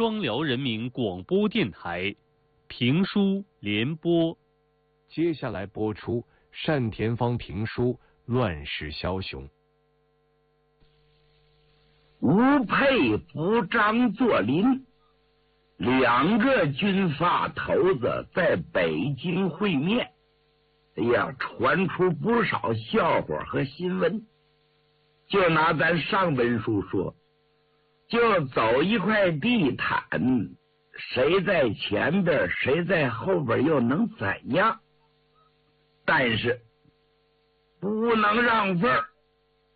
双辽人民广播电台评书联播。 接下来播出单田芳评书《乱世枭雄》。 吴佩服张作霖两个军阀头子在北京会面，哎呀，传出不少笑话和新闻。就拿咱上文书说，就走一块地毯，谁在前边谁在后边又能怎样？但是不能让份儿，